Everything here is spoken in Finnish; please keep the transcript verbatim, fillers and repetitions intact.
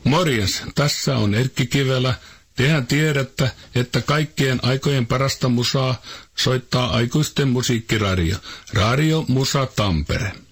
Morjens, tässä on Erkki Kivelä. Tehän tiedätte, että kaikkien aikojen parasta musaa soittaa aikuisten musiikkiradio. Radio Musa Tampere.